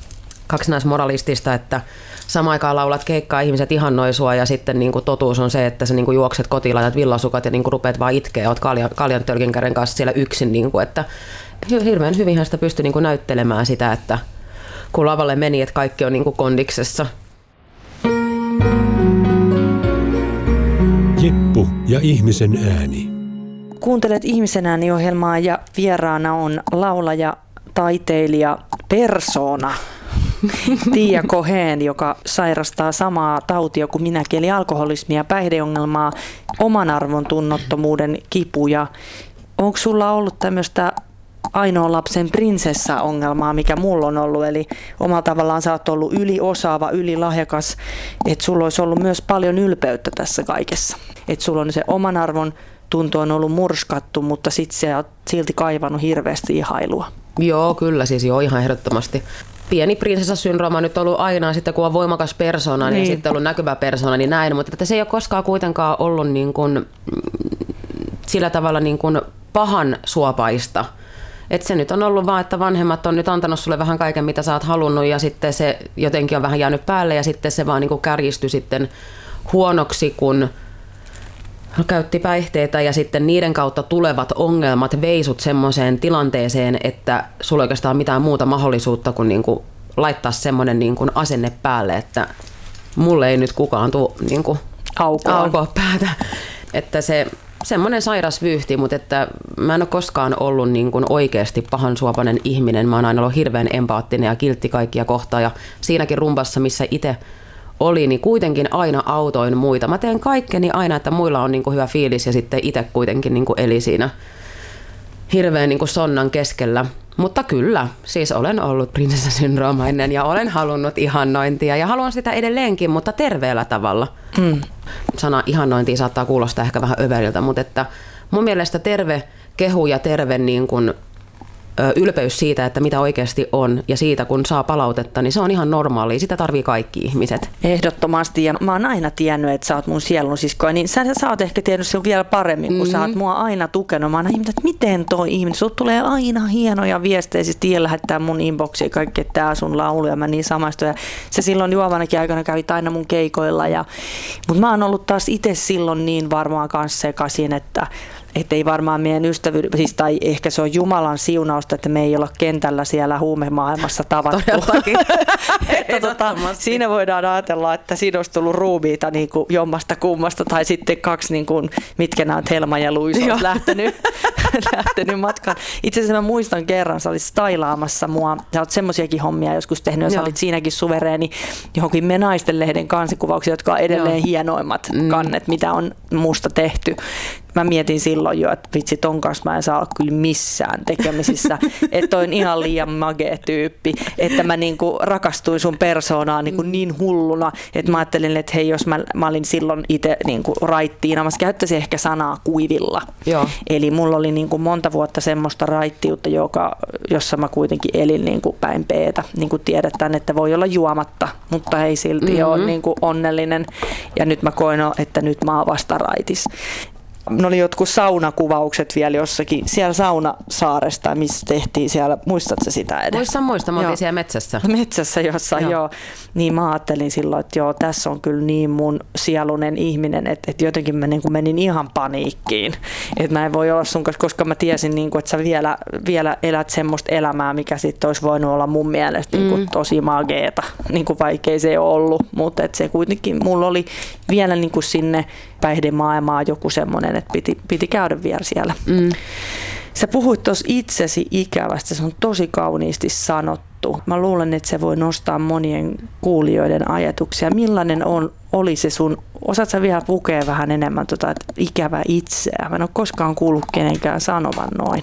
kaksinaismoralistista, että samaan aikaan laulat keikkaa, ihmiset ihannoi sua ja sitten niin kuin totuus on se, että sä niin kuin juokset kotiin, laitat villasukat ja niin kuin rupeat vaan itkeä ja oot kaljan, kaljan tölkinkäden kanssa siellä yksin. Niin kuin, että hirveän hyvinhän sitä pystyi niin kuin näyttelemään sitä, että kun lavalle meni, että kaikki on niin kuin kondiksessa. Jippu ja ihmisen ääni. Kuuntelet Ihmisen ääni-ohjelmaa ja vieraana on laulaja, taiteilija, persoona Tiia Cohen, joka sairastaa samaa tautia kuin minäkin, eli alkoholismia, päihdeongelmaa, oman arvon tunnottomuuden kipuja. Onko sulla ollut tämmöistä ainoan lapsen prinsessa-ongelmaa, mikä mulla on ollut, eli omalla tavallaan sä oot ollut yliosaava, ylilahjakas, että sulla olisi ollut myös paljon ylpeyttä tässä kaikessa. Että sulla on se oman arvon tunto on ollut murskattu, mutta sitten sä oot silti kaivannut hirveästi ihailua. Joo, kyllä siis joo, ihan ehdottomasti. Pieni prinsessasyndrooma on nyt ollut aina, sitten kun on voimakas persona niin. Ja sitten ollut näkyvä persona, niin näin. Mutta että se ei ole koskaan kuitenkaan ollut niin kuin, sillä tavalla niin kuin pahan suopaista. Että se nyt on ollut vaan, että vanhemmat on nyt antanut sulle vähän kaiken, mitä sä oot halunnut, ja sitten se jotenkin on vähän jäänyt päälle, ja sitten se vaan niin kuin kärjistyi sitten huonoksi, kun käytti päihteitä ja sitten niiden kautta tulevat ongelmat veisut semmoiseen tilanteeseen, että sulla ei oikeastaan mitään muuta mahdollisuutta kuin, niin kuin laittaa semmoinen niin kuin asenne päälle, että mulle ei nyt kukaan tule niin kuin aukoa päätä. Että se semmoinen sairas vyyhti, mutta että mä en ole koskaan ollut niin kuin oikeasti pahansuopainen ihminen. Mä oon aina ollut hirveän empaattinen ja kiltti kaikkia kohtaan ja siinäkin rumpassa, missä itse oli, niin kuitenkin aina autoin muita. Mä teen kaikkeni aina, että muilla on niin kuin hyvä fiilis ja sitten itse kuitenkin niin kuin eli siinä hirveän niin kuin sonnan keskellä. Mutta kyllä, siis olen ollut prinsessasyndroomainen ja olen halunnut ihannointia ja haluan sitä edelleenkin, mutta terveellä tavalla. Mm. Sana ihannointia saattaa kuulostaa ehkä vähän överiltä, mutta että mun mielestä terve kehu ja terve niin kuin ylpeys siitä, että mitä oikeasti on ja siitä, kun saa palautetta, niin se on ihan normaalia. Sitä tarvii kaikki ihmiset. Ehdottomasti. Ja mä oon aina tiennyt, että sä oot mun sielun siskoja, niin sä, sä oot ehkä tiennyt sen vielä paremmin, kun mm-hmm. sä oot mua aina tukenut. Mä oon aina ihminen, että miten toi ihminen, sut tulee aina hienoja viestejä, siis Tiia lähettää mun inboxiin ja kaikki, että tää sun laulu ja mä niin samaistuin. Ja se silloin juovanakin aikana kävit aina mun keikoilla. Ja, mutta mä oon ollut taas itse silloin niin varmaan kanssa sekaisin, että että ei varmaan meidän ystävyys, siis, tai ehkä se on Jumalan siunausta, että me ei olla kentällä siellä huumemaailmassa tavattu. että tota, siinä voidaan ajatella, että siinä olisi tullut ruumiita niin kuin jommasta kummasta, tai sitten kaksi, niin kuin, mitkä nämä Helma ja Luisa olisi lähtenyt, lähtenyt matkaan. Itse asiassa mä muistan kerran, sä olit stailaamassa mua, sä oot semmoisiakin hommia joskus tehnyt, ja sä olit siinäkin suvereeni johonkin Me Naisten lehden kansikuvauksia, jotka on edelleen Joo. hienoimmat mm. kannet, mitä on musta tehty. Mä mietin silloin jo, että vitsi, ton kanssa mä en saa olla kyllä missään tekemisissä, että on ihan liian magee tyyppi, että mä niinku rakastuin sun persoonaan niinku niin hulluna, että mä ajattelin, että hei, jos mä, mä olin silloin itse niinku raittiina, mä käyttäisin ehkä sanaa kuivilla. Joo. Eli mulla oli niinku monta vuotta semmoista raittiutta, joka, jossa mä kuitenkin elin niinku päin peetä, niin kuin tiedetään, että voi olla juomatta, mutta ei silti mm-hmm. ole niinku onnellinen, ja nyt mä koen, että nyt mä oon vasta raitis. Ne oli jotkut saunakuvaukset vielä jossakin, siellä Saunasaaresta, missä tehtiin siellä, muistatko sitä edes? Muistan, muistan, mä olin siellä metsässä. Metsässä jossain, joo. joo. Niin mä ajattelin silloin, että joo, tässä on kyllä niin mun sielunen ihminen, että, että jotenkin mä niin kuin menin ihan paniikkiin. Että mä en voi olla sun kanssa, koska mä tiesin, niin kuin, että sä vielä, vielä elät semmoista elämää, mikä sitten olisi voinut olla mun mielestä niin kuin, mm. tosi mageeta, niin kuin vaikkei se ole ollut. Mutta että se kuitenkin, mulla oli vielä niin kuin sinne päihdemaailmaa joku semmoinen, että piti, piti käydä vielä siellä. Mm. Sä puhuit tuossa itsesi ikävästä, se on tosi kauniisti sanottu. Mä luulen, että se voi nostaa monien kuulijoiden ajatuksia. Millainen on, oli se sun, osaat sä vielä pukea vähän enemmän tota, että ikävä itseä? Mä en ole koskaan kuullut kenenkään sanovan noin.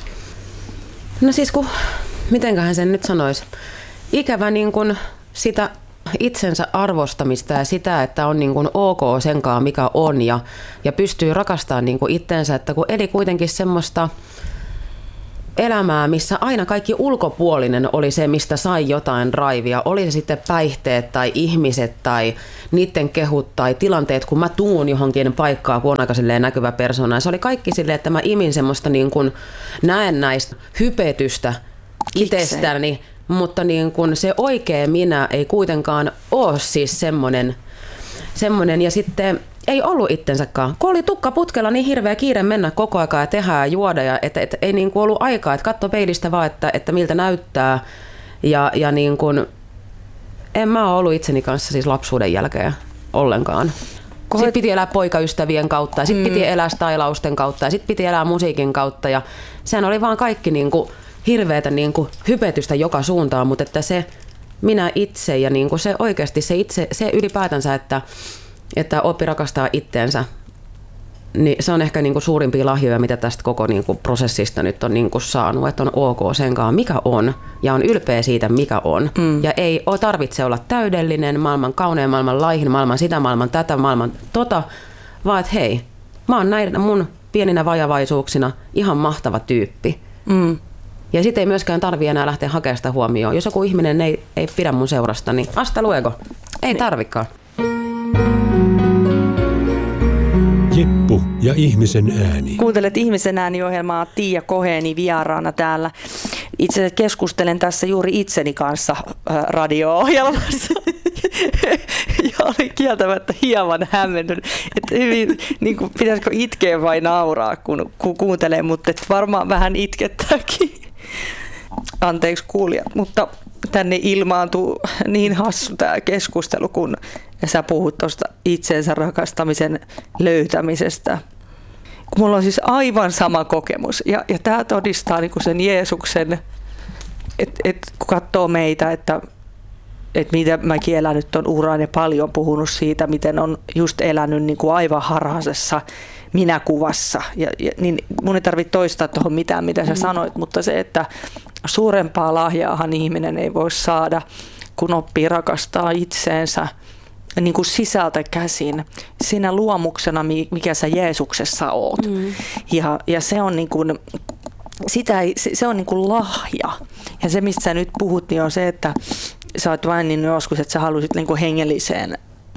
No siis kun, mitenköhän sen nyt sanoisi? Ikävä niin kun sitä itsensä arvostamista ja sitä, että on niin kuin ok senkaan mikä on ja, ja pystyy rakastamaan niin kuin itsensä, että kun eli kuitenkin semmoista elämää, missä aina kaikki ulkopuolinen oli se, mistä sai jotain raivia, oli se sitten päihteet tai ihmiset tai niiden kehut tai tilanteet, kun mä tuun johonkin paikkaan, kun on aika näkyvä persona. Se oli kaikki silleen, että mä imin semmoista niin kuin näennäistä hypetystä itsestäni. Mutta niin kun se oikea minä ei kuitenkaan ole siis semmoinen, semmoinen ja sitten ei ollut itsensäkaan. Kun oli tukka putkella niin hirveä kiire mennä koko aikaa ja tehdä ja juoda, ja että, että ei niin kuin ollut aikaa, että katso peilistä vaan, että, että miltä näyttää. Ja, ja niin kuin, en mä ole ollut itseni kanssa siis lapsuuden jälkeen ollenkaan. Sitten piti elää poikaystävien kautta ja sitten mm. piti elää stailausten kautta ja sitten piti elää musiikin kautta. Ja sehän oli vaan kaikki niin kuin hirveätä niin kuin hypetystä joka suuntaan, mutta että se minä itse ja niin kuin se oikeasti se itse, se ylipäätänsä, että, että oppi rakastaa itteensä, niin se on ehkä niin kuin suurimpia lahjoja, mitä tästä koko niin kuin prosessista nyt on niin kuin saanut, että on ok senkaan, mikä on, ja on ylpeä siitä, mikä on. Mm. Ja ei ole tarvitse olla täydellinen, maailman kaunein, maailman laihin, maailman sitä, maailman tätä, maailman tota, vaan että hei, mä oon näin mun pieninä vajavaisuuksina ihan mahtava tyyppi. Mm. Ja sitten ei myöskään tarvitse enää lähteä hakemaan sitä huomioon. Jos joku ihminen ei, ei pidä mun seurasta, niin hasta luego. Ei tarvikaan. Jippu ja ihmisen ääni. Kuuntelet Ihmisen ääni-ohjelmaa, Tiia Koheni vieraana täällä. Itse asiassa keskustelen tässä juuri itseni kanssa radio-ohjelmassa. Ja olin kieltämättä hieman hämmentynyt, että hyvin, niin kuin, pitäisikö itkeä vai nauraa, kun, kun kuuntelee, mutta varmaan vähän itkettääkin. Anteeksi kuulijat, mutta tänne ilmaantuu niin hassu tämä keskustelu, kun sä puhut tuosta itsensä rakastamisen löytämisestä. Kun mulla on siis aivan sama kokemus, ja, ja tämä todistaa niin kuin sen Jeesuksen, että et, kun katsoo meitä, että että mitä mäkin elänyt tuon uran ja paljon puhunut siitä, miten on just elänyt niin kuin aivan harhaisessa minäkuvassa. Ja, ja, niin mun ei tarvitse toistaa tuohon mitään, mitä sä sanoit, mutta se, että suurempaa lahjaahan ihminen ei voi saada, kun oppii rakastaa itseensä niin kuin sisältä käsin, siinä luomuksena, mikä sä Jeesuksessa oot. Mm. Ja, ja se on niin kuin, sitä ei, se, se on niin kuin lahja. Ja se, mistä sä nyt puhut, niin on se, että sä oot vain niin joskus, että sä halusit niin kuin hengelliseen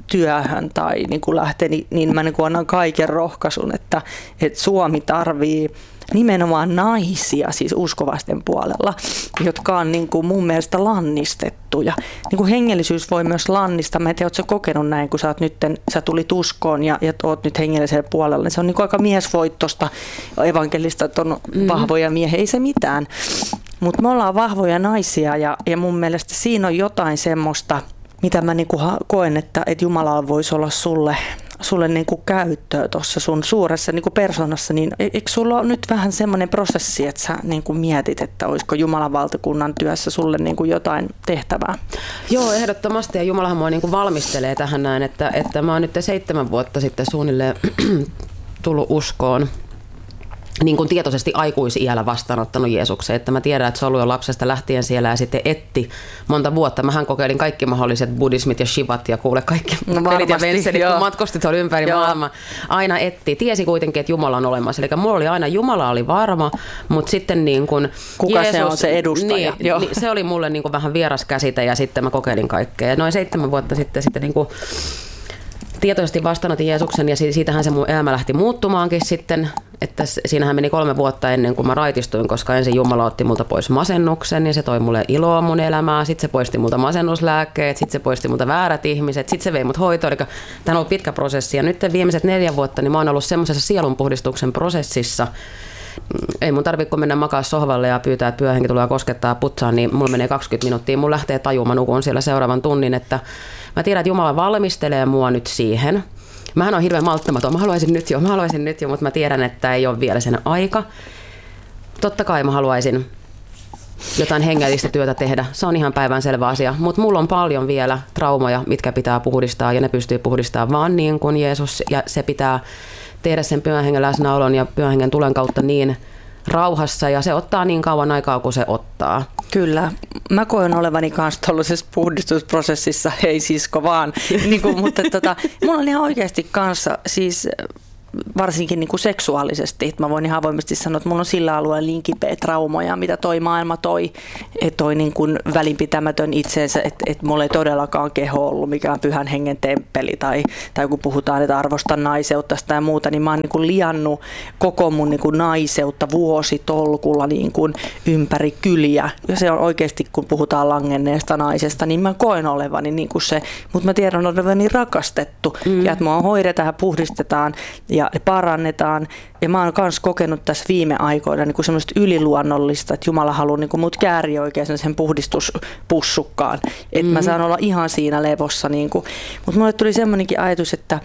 työhön tai niin kuin lähteä, niin, niin mä niin kuin annan kaiken rohkaisun, että, että Suomi tarvii nimenomaan naisia, siis uskovaisten puolella, jotka on niin kuin mun mielestä lannistettuja. Niin kuin hengellisyys voi myös lannistaa. Mä en tiedä, ootko sä kokenut näin, kun sä, oot nytten, sä tulit uskoon ja, ja oot nyt hengellisellä puolella. Se on niin kuin aika miesvoittosta evankelista, että on mm. vahvoja miehiä, ei se mitään. Mutta me ollaan vahvoja naisia ja, ja mun mielestä siinä on jotain semmoista, mitä mä niin kuin koen, että, että Jumala voisi olla sulle sulle niin kuin käyttöä tuossa sun suuressa niin kuin persoonassa, niin eikö sulla ole nyt vähän semmoinen prosessi, että sä niin kuin mietit, että olisiko Jumalan valtakunnan työssä sulle niin kuin jotain tehtävää? Joo, ehdottomasti, ja Jumalahan mua niin kuin valmistelee tähän näin, että, että mä oon nyt seitsemän vuotta sitten suunnilleen tullut uskoon, niin kuin tietoisesti aikuisiällä vastaanottanut Jeesuksen, että mä tiedän, että se on ollut jo lapsesta lähtien siellä ja sitten etti monta vuotta. Mähän kokeilin kaikki mahdolliset buddhismit ja shivat ja kuule kaikki no pelit ja venselit, kun matkustit oli ympäri joo. maailmaa. Aina etti. Tiesi kuitenkin, että Jumala on olemassa. Eli mulla oli aina, Jumala oli varma, mutta sitten niin kuin kuka Jeesus, se on se edustaja? Niin, niin, se oli mulle niin kuin vähän vieras käsite ja sitten mä kokeilin kaikkea. Ja noin seitsemän vuotta sitten, sitten niin kuin tietoisesti vastaanotin Jeesuksen ja siitähän se mun elämä lähti muuttumaankin sitten, että siinähän meni kolme vuotta ennen kuin mä raitistuin, koska ensin Jumala otti multa pois masennuksen ja se toi mulle iloa mun elämää, sitten se poisti multa masennuslääkkeet, sitten se poisti multa väärät ihmiset, sitten se vei mut hoitoon, eli tämä on ollut pitkä prosessi ja nyt viimeiset neljä vuotta niin mä oon ollut semmoisessa sielunpuhdistuksen prosessissa, ei mun tarvitse kun mennä makaa sohvalle ja pyytää, että pyöhenki tulee koskettaa putsaan, niin mulla menee kaksikymmentä minuuttia, mun lähtee tajua, mä nukun siellä seuraavan tunnin, että mä tiedän, että Jumala valmistelee mua nyt siihen. Mähän on hirveän malttamaton, mä haluaisin nyt jo, mä haluaisin nyt jo, mutta mä tiedän, että ei ole vielä sen aika. Totta kai mä haluaisin jotain hengellistä työtä tehdä, se on ihan päivänselvä asia, mutta mulla on paljon vielä traumoja, mitkä pitää puhdistaa ja ne pystyy puhdistamaan vaan niin kuin Jeesus ja se pitää tehdä sen pyhän hengen läsnäolon ja pyhän hengen tulen kautta niin rauhassa ja se ottaa niin kauan aikaa kuin se ottaa. Kyllä. Mä koen olevani kanssa tuollaisessa puhdistusprosessissa, hei sisko vaan, niin kuin, mutta tota, mulla on ihan oikeasti kanssa siis varsinkin niin kuin seksuaalisesti. Mä voin ihan avoimesti sanoa, että mulla on sillä alueella niin kipeä traumoja, mitä toi maailma toi, että toi niin kuin välinpitämätön itseensä, että, että mulla ei todellakaan keho ollut mikään pyhän hengen temppeli tai, tai kun puhutaan, että arvostan naiseutta ja muuta, niin mä oon niin kuin liannut koko mun niin kuin naiseutta vuositolkulla niin kuin ympäri kyliä. Ja se on oikeasti, kun puhutaan langenneesta naisesta, niin mä koen olevani niin kuin se, mutta mä tiedän olevani rakastettu mm. ja että mua hoidetaan ja puhdistetaan ja parannetaan. Ja mä oon myös kokenut tässä viime aikoina niin kuin semmoista yliluonnollista, että Jumala haluaa niin kuin mut kääriä oikein sen puhdistuspussukkaan. Että mm-hmm. mä saan olla ihan siinä levossa. Niin kuin. Mutta mulle tuli semmoinenkin ajatus, että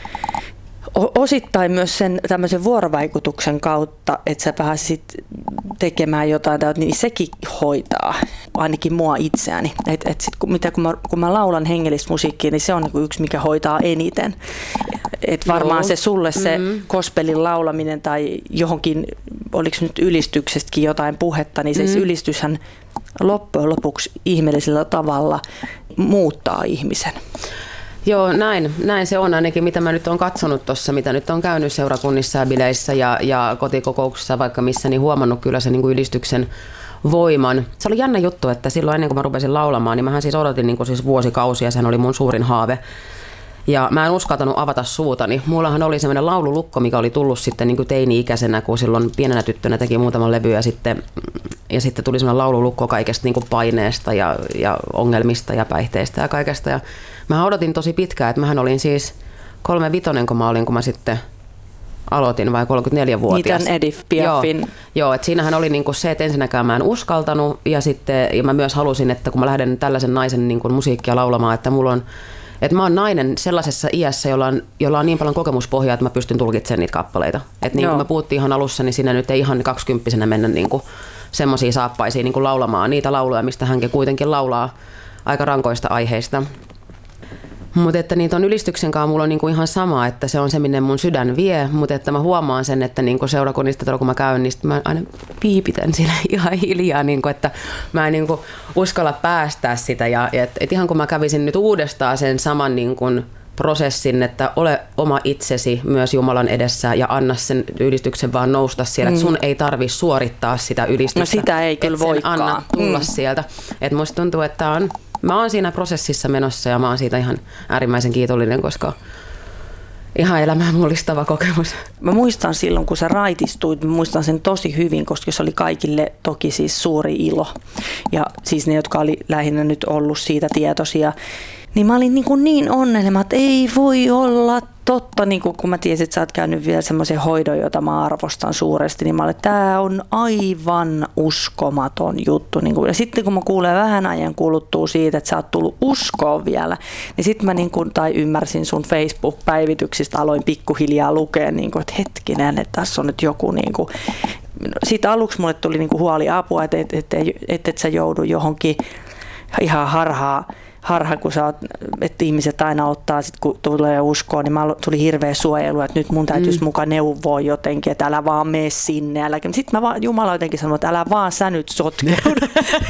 osittain myös sen tämmöisen vuorovaikutuksen kautta, että sä pääsisit tekemään jotain, niin sekin hoitaa ainakin mua itseäni. Et, et sit, kun, mitä, kun, mä, kun mä laulan hengellistä musiikkia, niin se on niin yksi, mikä hoitaa eniten. Et varmaan Joo. se sulle se mm-hmm. gospelin laulaminen tai johonkin, oliko nyt ylistyksestäkin jotain puhetta, niin se mm-hmm. ylistyshän loppujen lopuksi ihmeellisellä tavalla muuttaa ihmisen. Joo, näin, näin se on ainakin, mitä mä nyt olen katsonut tuossa, mitä nyt on käynyt seurakunnissa ja bileissä ja, ja kotikokouksissa vaikka missä, niin huomannut kyllä sen niin kuin ylistyksen voiman. Se oli jännä juttu, että silloin ennen kuin mä rupesin laulamaan, niin mähän siis odotin niin kuin siis vuosikausia, sehän oli mun suurin haave. Ja mä en uskaltanut avata suutani. Mullahan oli semmoinen laululukko, mikä oli tullut sitten niin kuin teini-ikäisenä, kun silloin pienenä tyttönä teki muutaman levyä ja sitten, ja sitten tuli semmoinen laululukko kaikesta niin kuin paineesta ja, ja ongelmista ja päihteistä ja kaikesta. Ja mä odotin tosi pitkään, että mähän olin siis kolme vitonen, kun mä olin, kun mä sitten aloitin, vai kolmekymmentäneljävuotias. Niitä on Edith Piafin. Joo, joo, että siinähän oli niinku se, että ensinnäkään mä en uskaltanut ja sitten ja mä myös halusin, että kun mä lähden tällaisen naisen niinku musiikkia laulamaan, että mulla on että mä oon nainen sellaisessa iässä, jolla on, jolla on niin paljon kokemuspohjaa, että mä pystyn tulkitsemaan niitä kappaleita. Että niin kuin me puhuttiin ihan alussa, niin siinä nyt ei ihan kaksikymppisenä mennä niin kuin semmoisia saappaisia niin kuin laulamaan niitä lauluja, mistä hänkin kuitenkin laulaa aika rankoista aiheista. Mutta että niitä on ylistyksen kanssa mulla on niinku ihan sama, että se on se, minne mun sydän vie, mutta että mä huomaan sen, että niinku seurakunnista, kun mä käyn, niin mä aina piipitän siinä ihan hiljaa, niinku, että mä en niinku uskalla päästää sitä. Ja et, et ihan kun mä kävisin nyt uudestaan sen saman niinku prosessin, että ole oma itsesi myös Jumalan edessä ja anna sen ylistyksen vaan nousta siellä, mm. että sun ei tarvitse suorittaa sitä ylistystä. No sitä ei kyllä voikaan. Anna tulla mm. sieltä. Että musta tuntuu, että on mä oon siinä prosessissa menossa ja mä oon siitä ihan äärimmäisen kiitollinen, koska ihan elämää mullistava kokemus. Mä muistan silloin, kun sä raitistuit, mä muistan sen tosi hyvin, koska se oli kaikille toki siis suuri ilo. Ja siis ne, jotka oli lähinnä nyt ollut siitä tietoisia, niin mä olin niin, kuin niin onnellinen, että ei voi olla totta, niin kuin kun mä tiesin, että sä oot käynyt vielä semmoisen hoidon, jota mä arvostan suuresti, niin mä olin, että tää on aivan uskomaton juttu. Niin kuin, ja sitten kun mä kuulen vähän ajan kuluttua siitä, että sä oot tullut uskoon vielä, niin sitten mä niin kuin, tai ymmärsin sun Facebook-päivityksistä, aloin pikkuhiljaa lukea, niin kuin, että hetkinen, että tässä on nyt joku niin kuin, siitä aluksi mulle tuli niin kuin huoli apua, että et, et, et, et, et sä joudu johonkin ihan harhaa, harha, kun sä oot, että ihmiset aina ottaa, sit kun tulee uskoon, niin mä tuli hirveä suojelu, että nyt mun täytyisi mm. mukaan neuvoa jotenkin, että älä vaan mene sinne. Sitten mä vaan, Jumala jotenkin sanoi, että älä vaan sä nyt sotkeudu,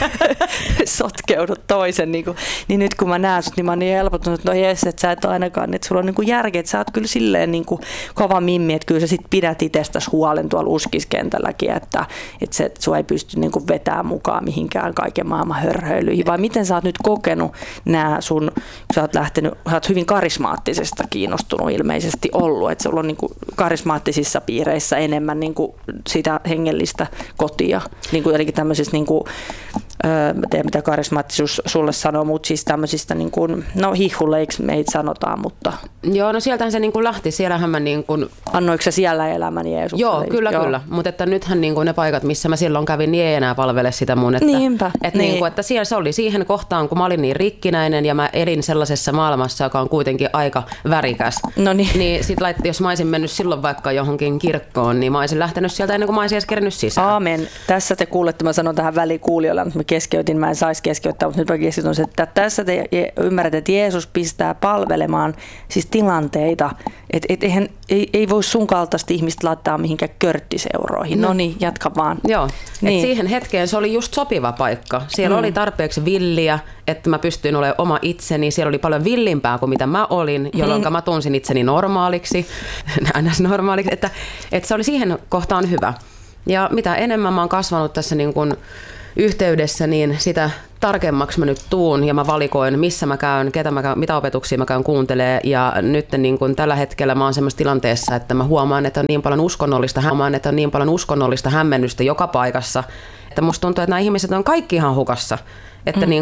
sotkeudu toisen. Niin, kuin, niin nyt kun mä näen sut, niin mä oon niin helpottunut, että no jes, että sä et ainakaan, että sulla on niin kuin järkeä, että sä oot kyllä silleen niin kuin kova mimmi, että kyllä sä sit pidät itsestäsi huolen tuolla uskiskentälläkin, että, että, se, että sua ei pysty niin kuin vetämään mukaan mihinkään kaiken maailman hörhöilyihin. Vai miten sä oot nyt kokenut nämä sun, sä oot lähtenyt, sä oot hyvin karismaattisesta kiinnostunut ilmeisesti ollut, että sulla on niin kuin karismaattisissa piireissä enemmän niin kuin sitä hengellistä kotia, niin kuin jotenkin tämmöisissä, niin kuin, öö, mä tiedän mitä karismaattisuus sulle sanoo, mutta siis tämmöisistä, niin kuin, no hihuleiksi meitä sanotaan, mutta... Joo, no sieltähän se niin kuin lähti, siellähän mä niin kuin... Annoiko sä siellä elämäni Jeesukselle? Joo, kyllä, Joo. kyllä, mutta että nythän niin kuin ne paikat, missä mä silloin kävin, niin ei enää palvele sitä mun, että, Niinpä, että, niin. Niin kuin, että siellä se oli siihen kohtaan, kun mä olin niin rikkinäinen ja mä elin sellaisessa maailmassa, joka on kuitenkin aika värikäs. No niin. Niin sit laitti, jos mä olisin mennyt silloin vaikka johonkin kirkkoon, niin mä olisin lähtenyt sieltä ennen kuin mä olisin edes kerännyt sisään. Aamen. Tässä te kuulette, mä sanon tähän väliin kuulijoille, mutta mä keskeytin, mä en saisi keskeyttää, mutta nyt mä keskeytyn, että tässä te ymmärrätte, että Jeesus pistää palvelemaan siis tilanteita, että et, eihän, ei, ei voi sun kaltaista ihmistä laittaa mihinkään körttiseuroihin. No, no niin, jatka vaan. Joo, niin. Et siihen hetkeen se oli just sopiva paikka. Siellä mm. oli tarpeeksi villiä, että mä pystyin olemaan oma itseni. Siellä oli paljon villimpää kuin mitä mä olin, jolloin mm. mä tunsin itseni normaaliksi, ns-normaaliksi, että, että se oli siihen kohtaan hyvä. Ja mitä enemmän mä oon kasvanut tässä niin kuin yhteydessä, niin sitä tarkemmaksi mä nyt tuun ja mä valikoin, missä mä käyn, ketä mä käyn, mitä opetuksia mä käyn kuuntelee. Ja nyt niin kun tällä hetkellä mä oon semmoisessa tilanteessa, että mä huomaan, että on niin paljon uskonnollista, huomaan, että on niin paljon uskonnollista hämmennystä joka paikassa, että musta tuntuu, että nämä ihmiset on kaikki ihan hukassa. Että mm. niin